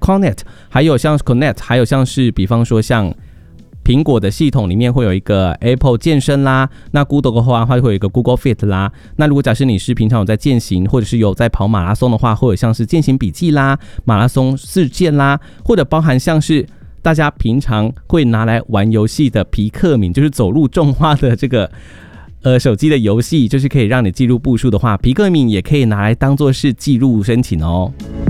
Connect， 还有像 Connect， 还有像是比方说像苹果的系统里面会有一个 Apple 健身啦，那 Google 的话会有一个 Google Fit 啦。那如果假设你是平常有在健行，或者是有在跑马拉松的话，会有像是健行笔记啦、马拉松事件啦，或者包含像是大家平常会拿来玩游戏的皮克敏，就是走路种花的这个手机的游戏，就是可以让你记录步数的话，皮克敏也可以拿来当作是记录申请哦。